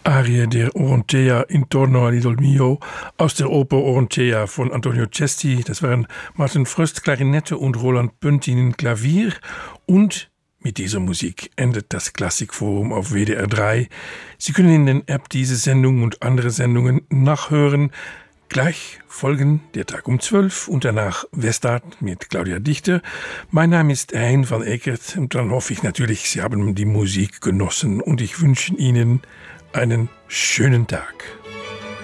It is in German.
Arie der Orontea Intorno all'idol mio aus der Oper Orontea von Antonio Cesti. Das waren Martin Fröst Klarinette und Roland Pöntinen Klavier. Und mit dieser Musik endet das Klassikforum auf WDR 3. Sie können in den App diese Sendung und andere Sendungen nachhören. Gleich folgen der Tag um 12 und danach Westart mit Claudia Dichter. Mein Name ist Hein van Eekert und dann hoffe ich natürlich, Sie haben die Musik genossen und ich wünsche Ihnen einen schönen Tag.